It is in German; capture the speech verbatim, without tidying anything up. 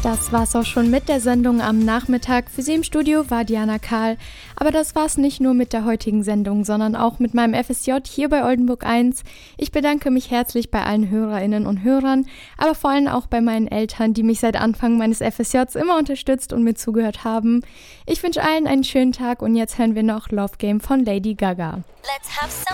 Das war's auch schon mit der Sendung am Nachmittag. Für Sie im Studio war Diana Kahl. Aber das war's nicht nur mit der heutigen Sendung, sondern auch mit meinem F S J hier bei Oldenburg eins. Ich bedanke mich herzlich bei allen Hörerinnen und Hörern, aber vor allem auch bei meinen Eltern, die mich seit Anfang meines F S Js immer unterstützt und mir zugehört haben. Ich wünsche allen einen schönen Tag und jetzt hören wir noch Love Game von Lady Gaga. Let's have some